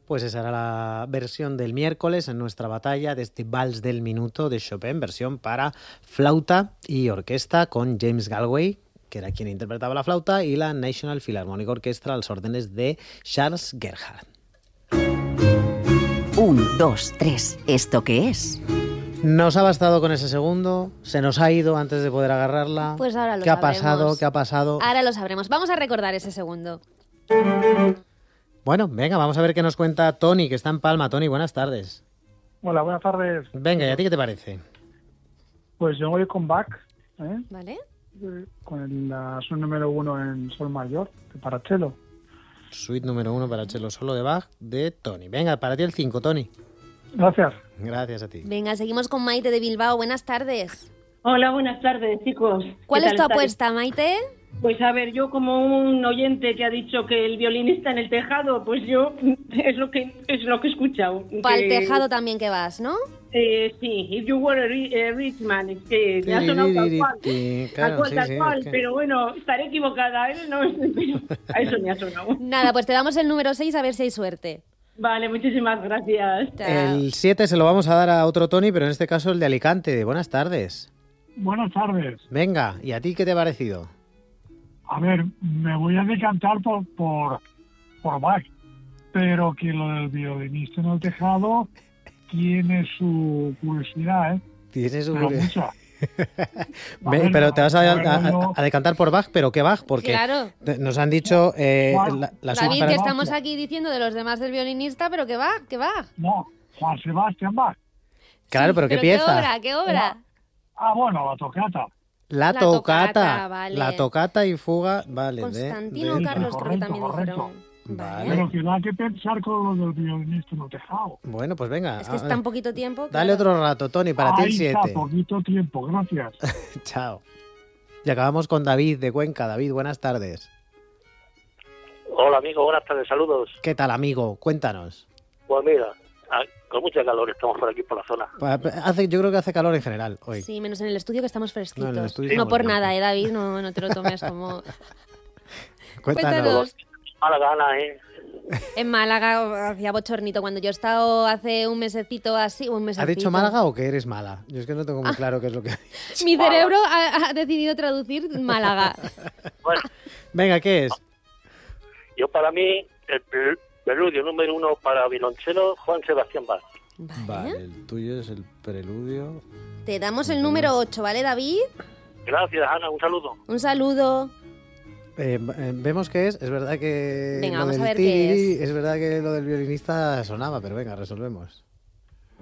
Pues esa era la versión del miércoles en nuestra batalla de este Vals del Minuto de Chopin, versión para flauta y orquesta con James Galway, que era quien interpretaba la flauta, y la National Philharmonic Orchestra a las órdenes de Charles Gerhardt. 1, 2, 3. ¿Esto qué es? Nos ha bastado con ese segundo, se nos ha ido antes de poder agarrarla. Pues ahora lo ¿Qué ha sabremos. pasado? ¿Qué ha pasado? Ahora lo sabremos. Vamos a recordar ese segundo. Bueno, venga, vamos a ver qué nos cuenta Tony, que está en Palma. Tony, buenas tardes. Hola, buenas tardes. Venga, ¿y a ti qué te parece? Pues yo voy con Bach, ¿Vale? con la su número 1 en sol mayor, para cello. Suite número 1 para cello solo de Bach de Tony. Venga, para ti el 5, Tony. Gracias. Gracias a ti. Venga, seguimos con Maite de Bilbao. Buenas tardes. Hola, buenas tardes, chicos. ¿Cuál ¿Qué es tu tal estáis? apuesta, Maite? Pues a ver, yo como un oyente que ha dicho que el violinista en el tejado, pues yo es lo que he escuchado. Para el Que, tejado también que vas, ¿no? sí, If You Were a Rich Man, es que me ha sonado tal cual, Claro, tal cual, es que- pero bueno, estaré equivocada, ¿eh? No, pero a eso me ha sonado. Nada, pues te damos el número 6 a ver si hay suerte. Vale, muchísimas gracias. Chao. El 7 se lo vamos a dar a otro Tony, pero en este caso el de Alicante. Buenas tardes. Buenas tardes. Venga, ¿y a ti qué te ha parecido? A ver, me voy a decantar por Bach, pero que lo del violinista en el tejado tiene su curiosidad, Tienes un... pero mucha. Pero te vas a decantar por Bach, ¿pero qué Bach? Porque Claro. nos han dicho la suite David, para- que estamos aquí diciendo de los demás del violinista, pero que va, que va. No, Juan Sebastián Bach. Claro, pero ¿qué pieza? ¿Qué obra? Bueno, la tocata. La La tocata. tocata, vale. La tocata y fuga, vale. Constantino de- Carlos, creo que también Correcto. dijeron. Vale. Pero que no hay que pensar con lo del violinista en el tejado. Bueno, pues venga. Es que es tan poquito tiempo. Dale claro. otro rato, Tony, para ti el Ahí 7. está, poquito tiempo, gracias. Chao. Y acabamos con David de Cuenca. David, buenas tardes. Hola amigo, buenas tardes, saludos. ¿Qué tal, amigo? Cuéntanos. Pues mira, con mucha calor estamos por aquí por la zona. Yo creo que hace calor en general hoy. Sí, menos en el estudio que estamos fresquitos. No, en el No, estudio estamos por bien. nada, David, no te lo tomes como... Cuéntanos. Mala gana, En Málaga hacía bochornito. Cuando yo he estado hace un mesecito así, ¿Has dicho Málaga o que eres mala? Yo es que no tengo muy claro qué es lo que... Mi cerebro ha decidido traducir Málaga. Bueno, Venga, ¿qué es? yo para mí, el preludio número 1 para violonchelo, Juan Sebastián Bach. Vale, el tuyo es el preludio. Te damos el número 8, ¿vale, David? Gracias, Ana, un saludo. Un saludo. Vemos qué es. Es verdad que... Venga, lo vamos a del ver qué tiriri, es verdad que lo del violinista sonaba, pero venga, resolvemos.